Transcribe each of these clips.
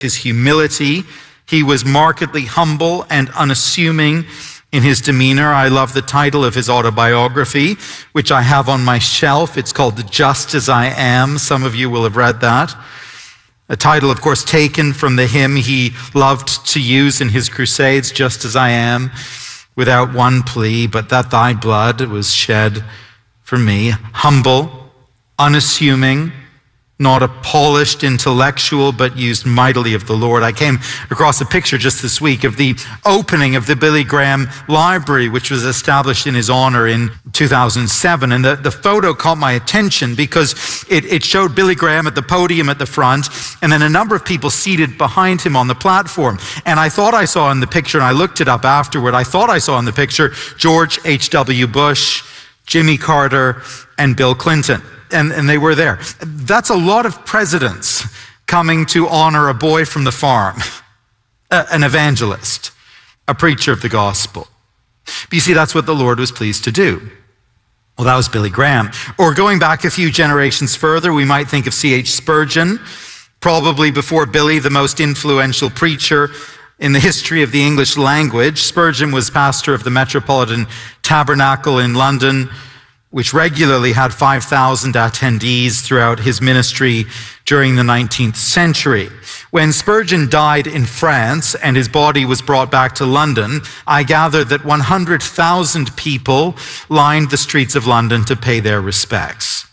his humility. He was markedly humble and unassuming in his demeanor. I love the title of his autobiography, which I have on my shelf. It's called Just As I Am. Some of you will have read that. A title, of course, taken from the hymn he loved to use in his crusades, Just As I Am, without one plea, but that thy blood was shed for me. Humble, unassuming, not a polished intellectual, but used mightily of the Lord. I came across a picture just this week of the opening of the Billy Graham Library, which was established in his honor in 2007. And the photo caught my attention because it showed Billy Graham at the podium at the front, and then a number of people seated behind him on the platform. And I thought I saw in the picture, and I looked it up afterward, I thought I saw in the picture George H.W. Bush, Jimmy Carter, and Bill Clinton. And they were there. That's a lot of presidents coming to honor a boy from the farm, an evangelist, a preacher of the gospel. But you see, that's what the Lord was pleased to do. Well, that was Billy Graham. Or going back a few generations further, we might think of C.H. Spurgeon, probably before Billy, the most influential preacher in the history of the English language. Spurgeon was pastor of the Metropolitan Tabernacle in London, which regularly had 5,000 attendees throughout his ministry during the 19th century. When Spurgeon died in France and his body was brought back to London, I gather that 100,000 people lined the streets of London to pay their respects.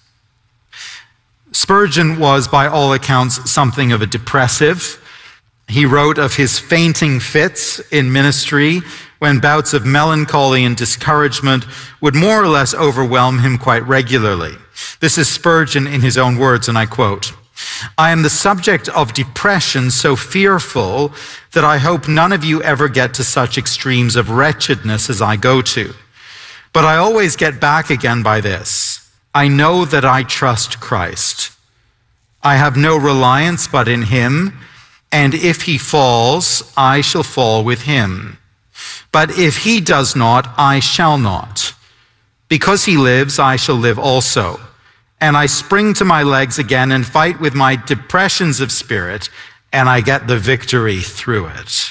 Spurgeon was, by all accounts, something of a depressive. He wrote of his fainting fits in ministry when bouts of melancholy and discouragement would more or less overwhelm him quite regularly. This is Spurgeon in his own words, and I quote, "I am the subject of depression so fearful that I hope none of you ever get to such extremes of wretchedness as I go to. But I always get back again by this. I know that I trust Christ. I have no reliance but in him, and if he falls, I shall fall with him. But if he does not, I shall not. Because he lives, I shall live also. And I spring to my legs again and fight with my depressions of spirit, and I get the victory through it."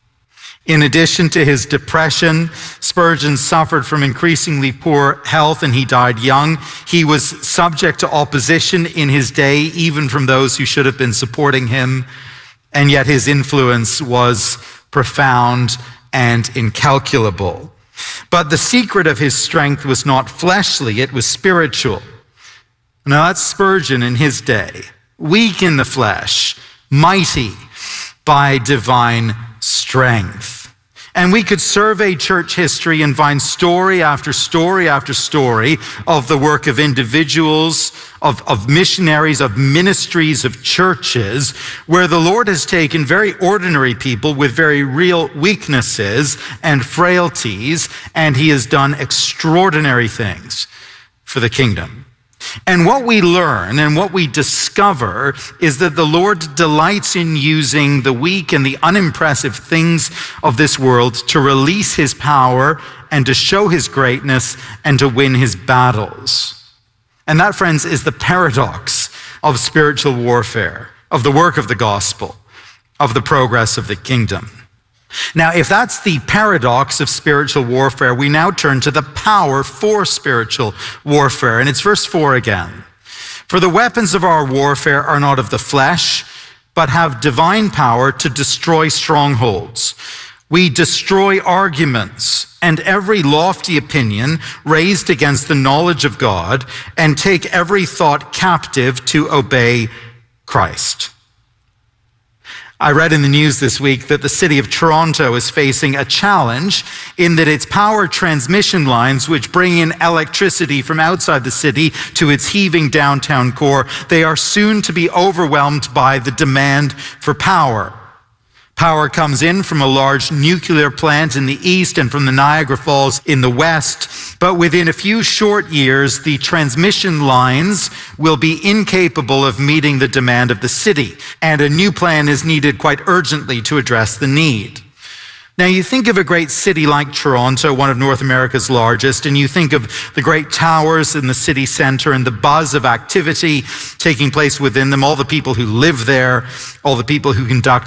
In addition to his depression, Spurgeon suffered from increasingly poor health, and he died young. He was subject to opposition in his day, even from those who should have been supporting him, and yet his influence was profound and incalculable. But the secret of his strength was not fleshly, it was spiritual. Now that's Spurgeon in his day, weak in the flesh, mighty by divine strength. And we could survey church history and find story after story after story of the work of individuals, of missionaries, of ministries, of churches, where the Lord has taken very ordinary people with very real weaknesses and frailties, and he has done extraordinary things for the kingdom. And what we learn and what we discover is that the Lord delights in using the weak and the unimpressive things of this world to release his power and to show his greatness and to win his battles. And that, friends, is the paradox of spiritual warfare, of the work of the gospel, of the progress of the kingdom. Now, if that's the paradox of spiritual warfare, we now turn to the power for spiritual warfare. And it's verse 4 again. "For the weapons of our warfare are not of the flesh, but have divine power to destroy strongholds. We destroy arguments and every lofty opinion raised against the knowledge of God, and take every thought captive to obey Christ." I read in the news this week that the city of Toronto is facing a challenge in that its power transmission lines, which bring in electricity from outside the city to its heaving downtown core, they are soon to be overwhelmed by the demand for power. Power comes in from a large nuclear plant in the east and from the Niagara Falls in the west. But within a few short years, the transmission lines will be incapable of meeting the demand of the city. And a new plan is needed quite urgently to address the need. Now, you think of a great city like Toronto, one of North America's largest, and you think of the great towers in the city center and the buzz of activity taking place within them, all the people who live there, all the people who conduct